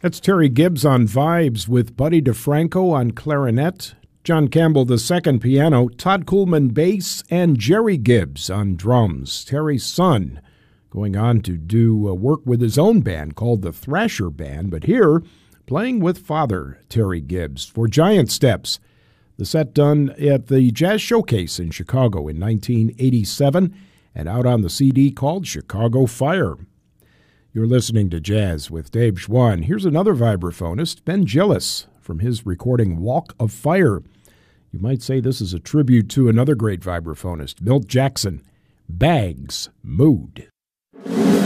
That's Terry Gibbs on vibes with Buddy DeFranco on clarinet, John Campbell II piano, Todd Coolman bass, and Jerry Gibbs on drums. Terry's son going on to do work with his own band called the Thrasher Band, but here playing with Father Terry Gibbs for Giant Steps. The set done at the Jazz Showcase in Chicago in 1987 and out on the CD called Chicago Fire. You're listening to Jazz with Dave Schwann. Here's another vibraphonist, Ben Gillis, from his recording Walk of Fire. You might say this is a tribute to another great vibraphonist, Milt Jackson, Bags Mood.